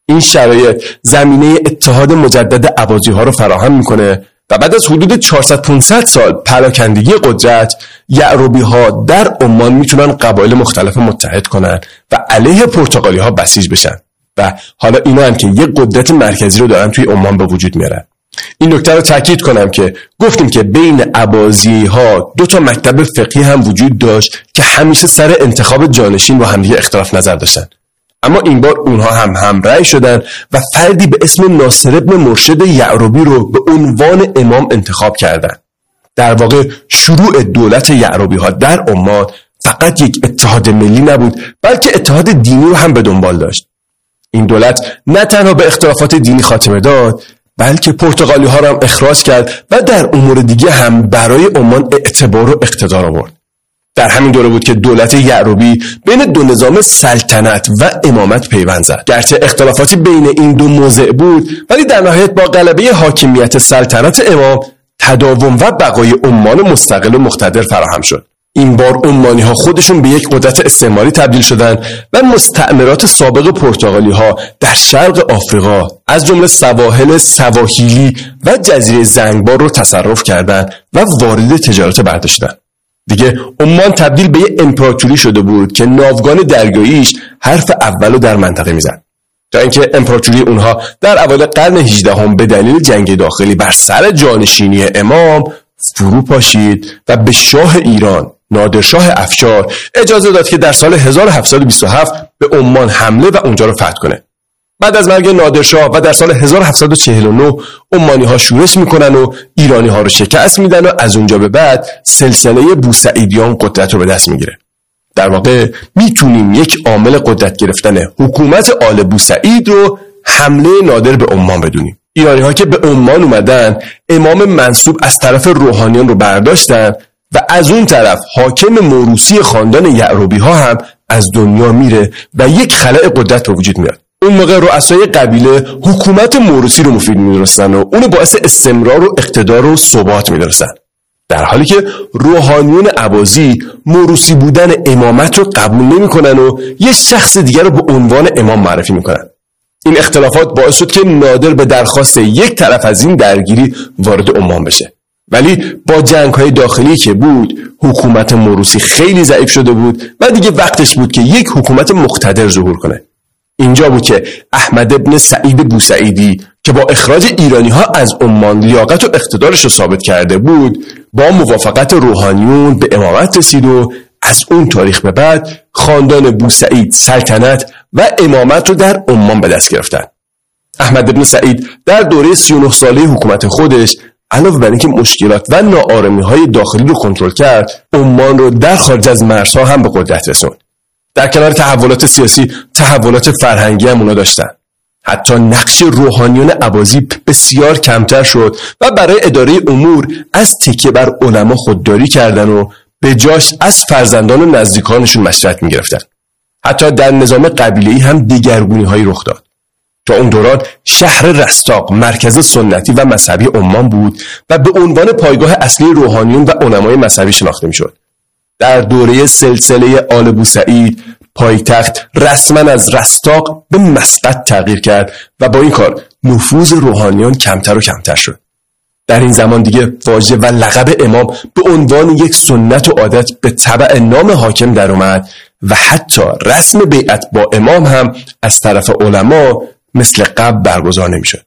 این شرایط زمینه اتحاد مجدد اواضی‌ها رو فراهم میکنه و بعد از حدود 400-500 سال پراکندگی قدرت، یعربی‌ها در عمان میتونن قبایل مختلف متحد کنن و علیه پرتغالی‌ها بسیج بشن و حالا اینا هم که یک قدرت مرکزی رو دارن توی عمان به وجود میارن. این نکته رو تاکید کنم که گفتیم که بین اباضی‌ها 2 مکتب فقهی هم وجود داشت که همیشه سر انتخاب جانشین با همدیگه اختلاف نظر داشتن، اما این بار اونها هم همرأی شدن و فردی به اسم ناصر بن مرشد یعربی رو به عنوان امام انتخاب کردن. در واقع شروع دولت یعربی‌ها در عمان فقط یک اتحاد ملی نبود، بلکه اتحاد دینی رو هم به دنبال داشت. این دولت نه تنها به اختلافات دینی خاتمه داد، بلکه پرتغالی‌ها رو هم اخراج کرد و در امور دیگه هم برای عمان اعتبار و اقتدار آورد. در همین دوره بود که دولت یعربی بین 2 نظام سلطنت و امامت پیوند زد. گرچه اختلافاتی بین این 2 موضع بود، ولی در نهایت با غلبه حاکمیت سلطنت امام تداوم و بقای عمان مستقل و مقتدر فراهم شد. این بار عمانی‌ها خودشون به یک قدرت استعماری تبدیل شدند و مستعمرات سابق پرتغالی‌ها در شرق آفریقا از جمله سواحل سواحیلی و جزیره زنگبار رو تصرف کردند و وارد تجارت برداشتند. دیگه عمان تبدیل به یک امپراتوری شده بود که ناوگان دریاییش حرف اولو در منطقه میزد. تا اینکه امپراتوری اونها در اوایل قرن 18 به دلیل جنگ داخلی بر سر جانشینی امام فرو پاشید و به شاه ایران نادرشاه افشار اجازه داد که در سال 1727 به عمان حمله و اونجا رو فتح کنه. بعد از مرگ نادرشاه و در سال 1749 عمانی‌ها شورش میکنن و ایرانی‌ها رو شکست میدن و از اونجا به بعد سلسله بوسعیدیان قدرت رو به دست میگیره. در واقع میتونیم یک عامل قدرت گرفتن حکومت آل بوسعید رو حمله نادر به عمان بدونیم. ایرانی‌ها که به عمان اومدن امام منصوب از طرف روحانیان رو برداشتن و از اون طرف حاکم موروثی خاندان یعربی‌ها هم از دنیا میره و یک خلأ قدرت به وجود میاد. اون موقع رؤسای قبیله حکومت موروثی رو مفید می‌دونستن و اون باعث استمرار و اقتدار و ثبات می‌دونستن، در حالی که روحانیون اواضی موروثی بودن امامت رو قبول نمی‌کنن و یه شخص دیگر رو به عنوان امام معرفی می‌کنن. این اختلافات باعث شد که نادر به درخواست یک طرف از این درگیری وارد عمان بشه، ولی با جنگ‌های داخلی که بود حکومت موروثی خیلی ضعیف شده بود و دیگه وقتش بود که یک حکومت مقتدر ظهور کنه. اینجا بود که احمد بن سعید بوسعیدی که با اخراج ایرانی‌ها از عمان لیاقت و اقتدارش رو ثابت کرده بود با موافقت روحانیون به امامت رسید و از اون تاریخ به بعد خاندان بوسعید سلطنت و امامت رو در عمان به دست گرفتن. احمد بن سعید در دوره 39 ساله حکومت خودش علاوه بر اینکه مشکلات و ناآرامی‌های داخلی رو کنترل کرد، عمان رو در خارج از مرزها هم به قدرت رسوند. در کنار تحولات سیاسی، تحولات فرهنگی هم اونا داشتن. حتی نقش روحانیون اواضی بسیار کمتر شد و برای اداره امور از تکیه بر علما خودداری کردن و به جاش از فرزندان و نزدیکانشون مشورت می‌گرفتن. حتی در نظام قبیله‌ای هم دگرگونی‌هایی رخ داد. تا اون دوران شهر رستاق مرکز سنتی و مذهبی عمان بود و به عنوان پایگاه اصلی روحانیون و علمای مذهبی شناخته می‌شد. در دوره سلسله آل بوسعید پایتخت رسما از رستاق به مسقط تغییر کرد و با این کار نفوذ روحانیان کمتر و کمتر شد. در این زمان دیگه واژه و لقب امام به عنوان یک سنت و عادت به تبع نام حاکم در اومد و حتی رسم بیعت با امام هم از طرف علما مثل قبل برگزار نمیشد.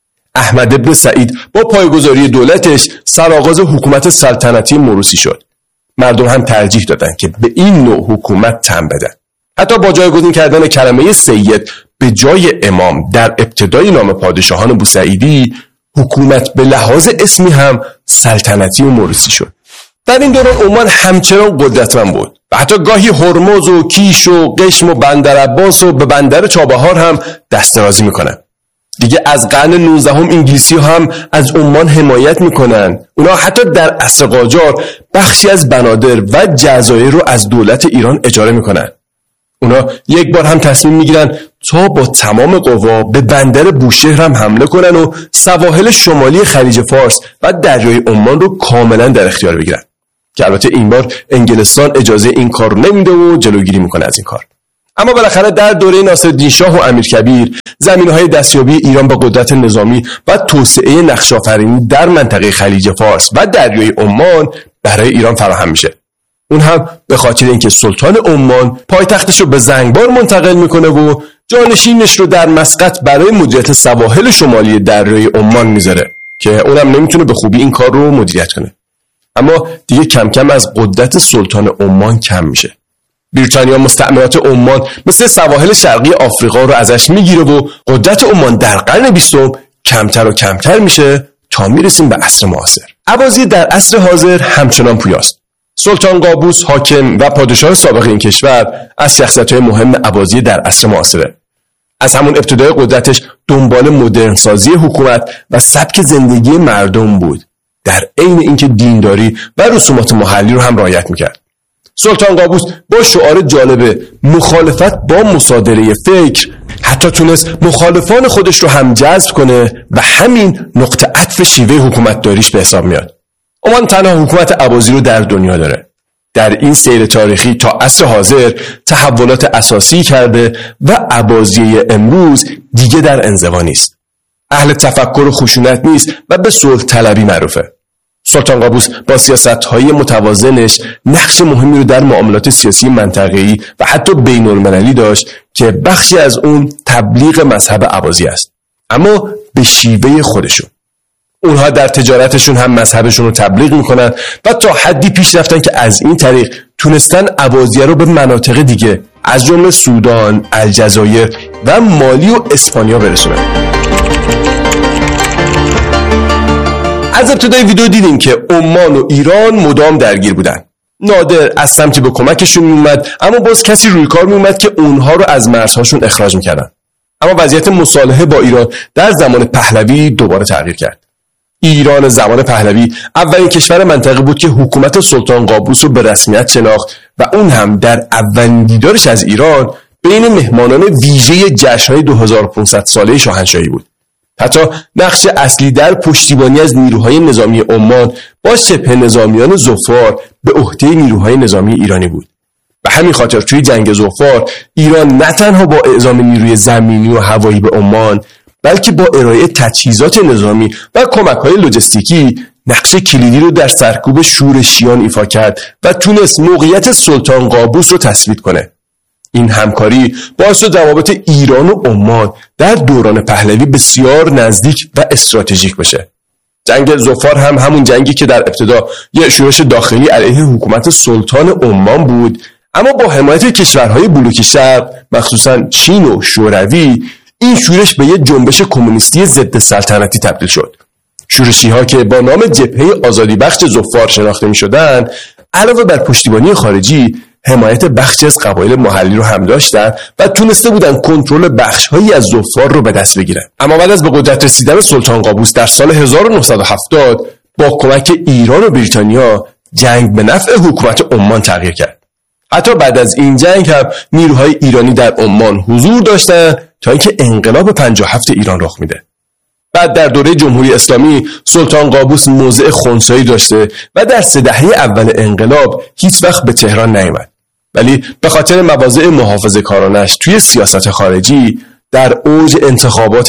احمد بن سعید با پایگذاری دولتش سرآغاز حکومت سلطنتی موروثی شد. مردم هم ترجیح دادن که به این نوع حکومت تن بدن. حتی با جایگزین کردن کلمه سید به جای امام در ابتدای نام پادشاهان بوسعیدی، حکومت به لحاظ اسمی هم سلطنتی و موروثی شد. در این دوران عمان همچنان قدرتمند بود و حتی گاهی هرمز و کیش و قشم و بندر عباس و به بندر چابهار هم دست درازی میکنن. دیگه از قرن 19 انگلیسی هم از عمان حمایت میکنن. اونا حتی در عصر قاجار بخشی از بنادر و جزایر رو از دولت ایران اجاره میکنن. اونا یک بار هم تصمیم میگیرن تا با تمام قوا به بندر بوشهر هم حمله کنن و سواحل شمالی خلیج فارس و دریای عمان رو کاملا در اختیار بگیرن، که البته این بار انگلستان اجازه این کار نمیده و جلوگیری میکنه از این کار. اما بالاخره در دوره ناصرالدین شاه و امیرکبیر زمینه‌های دستیابی ایران به قدرت نظامی و توسعه نقش‌آفرینی در منطقه خلیج فارس و دریای عمان برای ایران فراهم میشه. اون هم به خاطر اینکه سلطان عمان پایتختش رو به زنگبار منتقل میکنه و جانشینش رو در مسقط برای مدیریت سواحل شمالی دریای عمان میذاره که اونم نمیتونه به خوبی این کار رو مدیریت کنه. اما دیگه کم کم از قدرت سلطان عمان کم میشه. بریتانیا مستعمرات عمان مثل سواحل شرقی آفریقا رو ازش میگیره و قدرت عمان در قرن 20 کمتر و کمتر میشه تا میرسیم به عصر معاصر. اباضی در عصر حاضر همچنان پویاست. سلطان قابوس حاکم و پادشاه سابق این کشور از شخصیت‌های مهم اباضی در عصر معاصره. از همون ابتدای قدرتش دنبال مدرن سازی حکومت و سبک زندگی مردم بود، در عین اینکه دینداری و رسومات محلی رو هم رعایت میکرد. سلطان قابوس با شعار جالب مخالفت با مصادره فکر حتی تونست مخالفان خودش رو هم جذب کنه و همین نقطه عطف شیوه حکومتداریش به حساب میاد. عمان تنها حکومت اباضی رو در دنیا داره. در این سیر تاریخی تا عصر حاضر تحولات اساسی کرده و اباضی امروز دیگه در انزوا نیست. اهل تفکر و خشونت نیست و به صلح طلبی معروفه. سلطان قابوس با سیاست‌های متوازنش نقش مهمی رو در معاملات سیاسی منطقه‌ای و حتی بین‌المللی داشت که بخشی از اون تبلیغ مذهب اباضی است، اما به شیوه خودشون. اونها در تجارتشون هم مذهبشون رو تبلیغ میکنن و تا حدی پیش رفتن که از این طریق تونستن اباضیه رو به مناطق دیگه از جمله سودان، الجزایر و مالی و اسپانیا برسونن. از ابتدای ویدیو دیدیم که عمان و ایران مدام درگیر بودن. نادر از سمتی به کمکشون میومد، اما باز کسی روی کار میومد که اونها رو از مرزهاشون اخراج میکردن. اما وضعیت مصالحه با ایران در زمان پهلوی دوباره تغییر کرد. ایران زمان پهلوی اولین کشور منطقه بود که حکومت سلطان قابوس رو به رسمیت شناخت و اون هم در اولین دیدارش از ایران بین مهمانان ویژه جشن‌های 2500 ساله شاهنشاهی بود. حتی نقش اصلی در پشتیبانی از نیروهای نظامی عمان با شبه نظامیان ظفار به عهده نیروهای نظامی ایرانی بود. به همین خاطر توی جنگ ظفار ایران نه تنها با اعزام نیروی زمینی و هوایی به عمان، بلکه با ارائه تجهیزات نظامی و کمک‌های لوجستیکی نقش کلیدی رو در سرکوب شورشیان ایفا کرد و تونست موقعیت سلطان قابوس رو تثبیت کنه. این همکاری باعث شد روابط ایران و عمان در دوران پهلوی بسیار نزدیک و استراتژیک بشه. جنگ ظفار هم همون جنگی که در ابتدا یه شورش داخلی علیه حکومت سلطان عمان بود، اما با حمایت کشورهای بلوک شرق مخصوصا چین و شوروی این شورش به یه جنبش کمونیستی ضد سلطنتی تبدیل شد. شورشی‌ها که با نام جبهه آزادی بخش ظفار شناخته می‌شدند، علاوه بر پشتیبانی خارجی، حمایت بخشی از قبایل محلی رو هم داشتن و تونسته بودن کنترل بخش‌هایی از ظفار رو به دست بگیرن. اما بعد از به قدرت رسیدن سلطان قابوس در سال 1970 با کمک ایران و بریتانیا جنگ به نفع حکومت عمان تغییر کرد. حتی بعد از این جنگ هم نیروهای ایرانی در عمان حضور داشتن تا اینکه انقلاب 57 ایران رخ میده. بعد در دوره جمهوری اسلامی سلطان قابوس موضع خنثایی داشته و در 3 دهه اول انقلاب هیچ وقت به تهران نیامد، ولی به خاطر مواضع محافظه‌کارانش توی سیاست خارجی در اوج انتخابات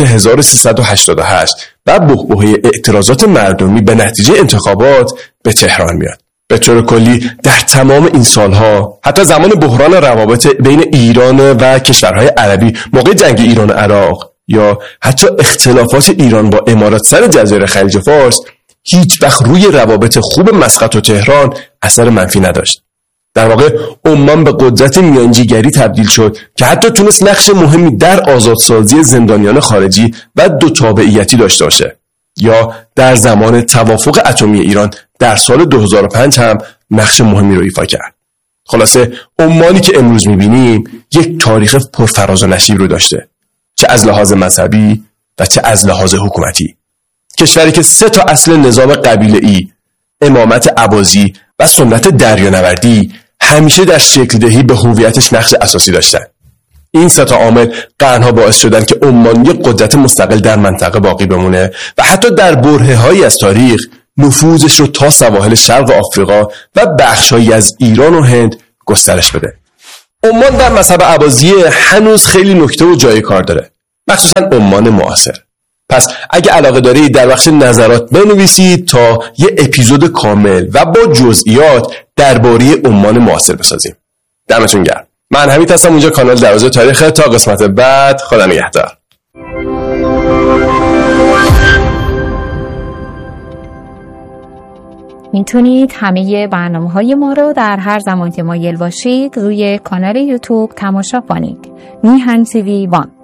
1388 و بحبوحه اعتراضات مردمی به نتیجه انتخابات به تهران میاد. به طور کلی در تمام این سالها، حتی زمان بحران روابط بین ایران و کشورهای عربی موقع جنگ ایران و عراق یا حتی اختلافات ایران با امارات سر جزایر خلیج فارس، هیچ وقت روی روابط خوب مسقط و تهران اثر منفی نداشت. در واقع عمان به قدرت میانجیگری تبدیل شد که حتی تونست نقش مهمی در آزادسازی زندانیان خارجی و دو تابعیتی داشته باشه. یا در زمان توافق اتمی ایران در سال 2005 هم نقش مهمی رو ایفا کرد. خلاصه عمانی که امروز می‌بینیم یک تاریخ پرفراز و نشیب رو داشته، چه از لحاظ مذهبی و چه از لحاظ حکومتی. کشوری که 3 تا اصل نظام قبیله‌ای، امامت اباضی و سنت دریانوردی همیشه در شکل دهی به هویتش نقش اساسی داشتن. این 3 تا عامل قرنها باعث شدن که عمان یک قدرت مستقل در منطقه باقی بمونه و حتی در برهه‌هایی از تاریخ نفوذش رو تا سواحل شرق آفریقا و بخش‌هایی از ایران و هند گسترش بده. عمان در مذهب اباضیه هنوز خیلی نکته و جای کار داره. مخصوصا عمان معاصر. پس اگه علاقه دارید در بخش نظرات بنویسید تا یه اپیزود کامل و با جزئیات درباره عمان معاصر بسازیم. دمتون گرم. من حمید هستم، اونجا کانال دروازه تاریخ. تا قسمت بعد، خدا نگهدار. میتونید همه برنامه‌های ما رو در هر زمان که مایل باشید روی کانال یوتیوب تماشا کنید. میهن TV 1.